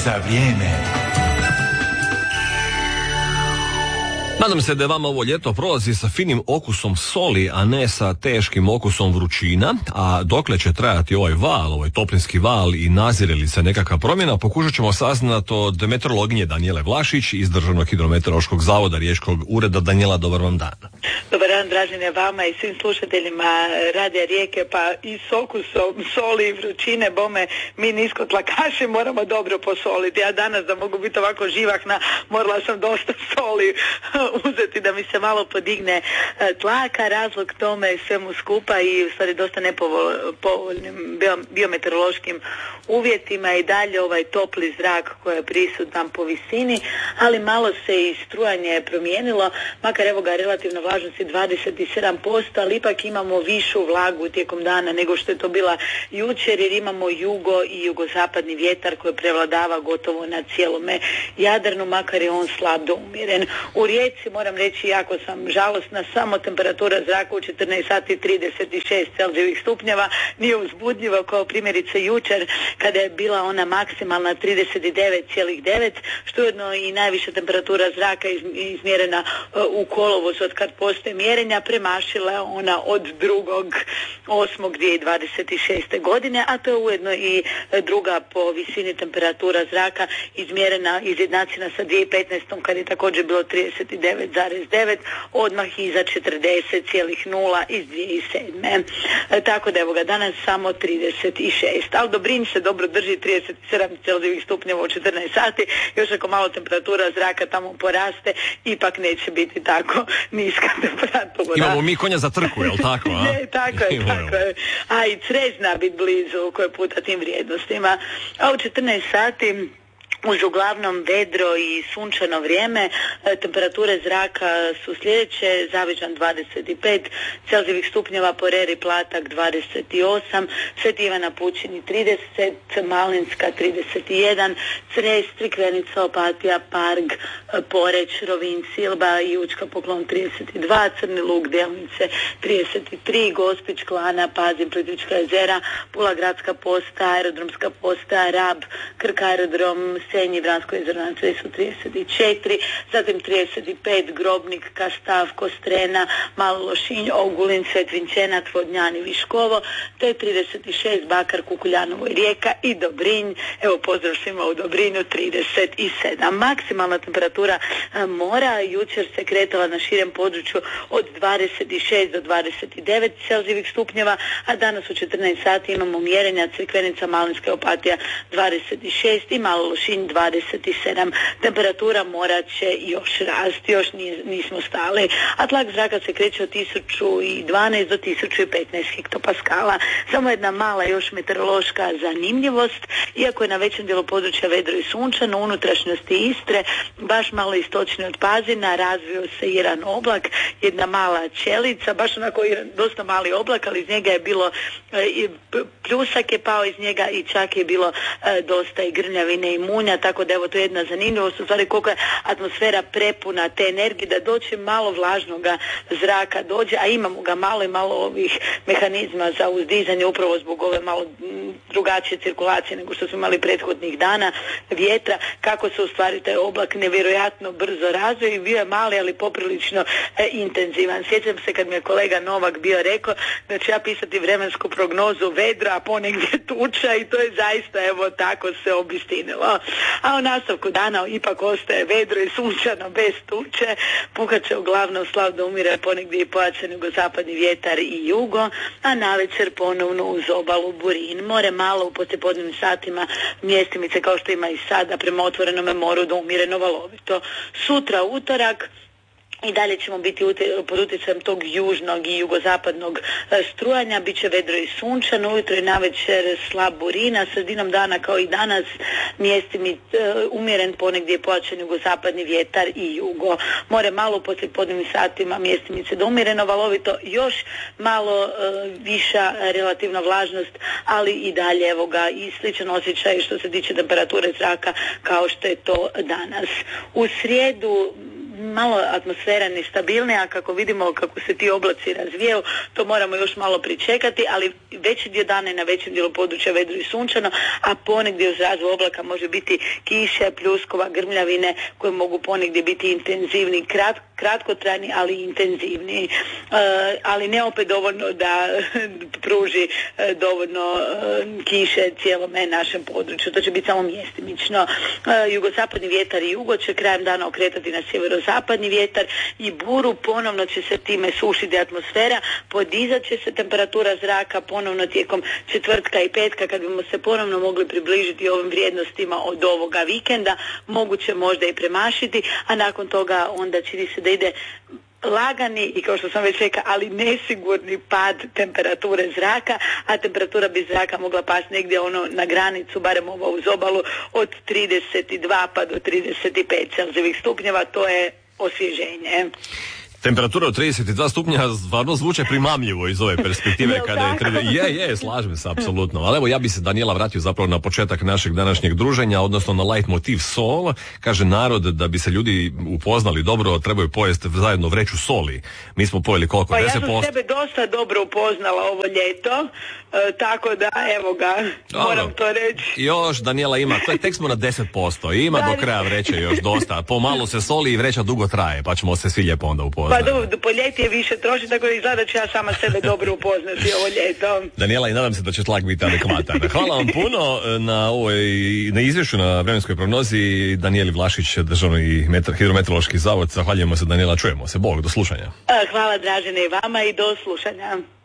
za vrijeme. Nadam se da je vama ovo ljeto prolazi sa finim okusom soli, a ne sa teškim okusom vrućina, a dokle će trajati ovaj val, ovaj toplinski val i nazire li se nekakva promjena, pokušat ćemo saznati od meteorologinje Danijele Vlašić iz Državnog hidrometeorološkog zavoda Riječkog ureda. Danijela, dobar vam dan. Dobar dan, Dražene, vama i svim slušateljima Radija Rijeke, pa i s okusom soli i vrućine, bome, mi nisko tlakaši moramo dobro posoliti. Ja danas, da mogu biti ovako živahna, morala sam dosta soli uzeti da mi se malo podigne tlaka. Razlog tome je svemu skupa i u stvari dosta nepovoljnim biometeorološkim uvjetima i dalje ovaj topli zrak koji je prisutan po visini, ali malo se i strujanje promijenilo, makar evo ga relativna vlažnost je 27%, ali ipak imamo višu vlagu tijekom dana nego što je to bila jučer, jer imamo jugo i jugozapadni vjetar koji prevladava gotovo na cijelome Jadranu, makar je on slab do umjeren. U Rijeci moram reći, jako sam žalosna, samo temperatura zraka u 14 sati 36 Celzijevih stupnjeva, nije uzbudljivo kao primjerice jučer kada je bila ona maksimalna 39,9, što je ujedno i najviša temperatura zraka izmjerena u kolovozu od kad postoje mjerenja, premašila je ona od 2.8.2026. godine, a to je ujedno i druga po visini temperatura zraka izjednačena sa 2015. kad je također bilo 39,9, odmah iza 40,0 iz 2007. Tako da evo ga danas samo 36, ali Dobrinj se dobro drži 37 Celzijevih stupnjeva u 14 sati, još ako malo temperatura zraka tamo poraste, ipak neće biti tako niska temperatura. Imamo mi konja za trku, je li tako? A? Ne, tako je. A i Cres zna biti blizu koje puta tim vrijednostima. A u 14 sati uz uglavnom vedro i sunčano vrijeme, temperature zraka su sljedeće: Zavičan 25 Celzijevih stupnjeva, Porer i Platak 28, Sveti Ivan na Pučini 30, Malinska 31, Cres, Crikvenica, Opatija, Parg, Poreć, Rovinj, Silba i Učka Poklon 32, Crni Lug, Delnice 33, Gospić, Klana, Pazin, Plitvička jezera, Pula gradska postaja, aerodromska postaja, Rab, Krk aerodrom, Senj i Vransko jezero na Cresu 34, zatim 35 Grobnik, Kastav, Kostrena, Malo Lošinj, Ogulin, Svetvinčenac, Vodnjan i Viškovo, te 36 Bakar, Kukuljanovo i Rijeka i Dobrinj. Evo pozdrav svima u Dobrinju, 37. Maksimalna temperatura mora jučer se kretala na širem području od 26 do 29 Celzijevih stupnjeva, a danas u 14 sati imamo mjerenja: Crikvenica, Malinska, Opatija 26 i Malo Lošinj 27. Temperatura mora će još rasti, još nismo stali, a tlak zraka se kreće od 1012 do 1015 hektopaskala. Samo jedna mala još meteorološka zanimljivost: iako je na većem dijelu područja vedro i sunčano, u unutrašnjosti Istre, baš malo istočnije od Pazina, razvio se jedan oblak, jedna mala ćelica, baš onako dosta mali oblak, ali iz njega je bilo pljusak je pao iz njega i čak je bilo dosta i grnjavine i munja, tako da evo to je jedna zanimljivost, u stvari koliko je atmosfera prepuna te energije, da doći malo vlažnoga zraka dođe, a imamo ga malo i malo ovih mehanizma za uzdizanje upravo zbog ove malo drugačije cirkulacije nego što smo imali prethodnih dana, vjetra, kako se u stvari taj oblak nevjerojatno brzo razvio i bio je mali, ali poprilično intenzivan. Sjećam se kad mi je kolega Novak bio rekao da će ja pisati vremensku prognozu vedra, a ponegdje tuča, i to je zaista evo tako se obistinilo. A u nastavku dana ipak ostaje vedro i sunčano bez tuče, puhat će uglavnom slab do umire, ponegdje i pojačan jugozapadni vjetar i jugo, a navečer ponovno uz obalu burin. More malo u poslijepodnevnim satima, mjestimice kao što ima i sada, prema otvorenome moru do umire valovito. Sutra utorak i dalje ćemo biti pod utjecajem tog južnog i jugozapadnog strujanja, bit će vedro i sunčano, ujutro i navečer slab burina, sredinom dana kao i danas umjeren, ponegdje pojačan jugozapadni vjetar i jugo. More malo u poslijepodnevnim satima, mjestimice do umjereno valovito, još malo viša relativna vlažnost, ali i dalje evo ga i sličan osjećaj što se tiče temperature zraka kao što je to danas. U srijedu malo atmosfera nestabilnija, kako vidimo kako se ti oblaci razvijaju, to moramo još malo pričekati, ali veći dio dana je na većem dijelu područja vedro i sunčano, a ponegdje uz razvoj oblaka može biti kiše, pljuskova, grmljavine koje mogu ponegdje biti intenzivni, kratkotrajni, ali intenzivni, ali ne opet dovoljno da pruži dovoljno kiše cijelome našem području. To će biti samo mjestimično. Jugozapadni vjetar i jugo će krajem dana okretati na sjeverozapadni vjetar i buru, ponovno će se time sušiti atmosfera, podizat će se temperatura zraka ponovno tijekom četvrtka i petka kad bimo se ponovno mogli približiti ovim vrijednostima od ovoga vikenda, moguće možda i premašiti, a nakon toga onda čini se da ide lagani i kao što sam već rekla, ali nesigurni pad temperature zraka, a temperatura bi zraka mogla pasti negdje na granicu, barem ovo uz obalu, od 32 pa do 35 celzijevih stupnjeva, to je osvježenje. Temperatura od 32 stupnja stvarno zvuče primamljivo iz ove perspektive kada je slažem se apsolutno. Ali evo ja bi se, Danijela, vratio zapravo na početak našeg današnjeg druženja, odnosno na leitmotiv sol. Kaže narod da bi se ljudi upoznali dobro trebaju pojesti zajedno vreću soli. Mi smo pojeli koliko? 10%? Ja sam sebe dosta dobro upoznala ovo ljeto, tako da evo ga, moram to reći. Još Danijela ima, tek smo na 10%, ima do kraja vreće još dosta. Pomalo se soli i vreća dugo traje, pa ćemo se svi lijepo onda upoznati. Pa po ljeti je više troši, tako da izgleda da ću ja sama sebe dobro upoznati ovo ljeto. Daniela, i nadam se da će tlak biti adekvatan. Hvala vam puno na izvješću na vremenskoj prognozi. Danijeli Vlašić, Državni hidrometeorološki zavod. Zahvaljujemo se, Danijela, čujemo se. Bog, do slušanja. Hvala Dražene i vama i do slušanja.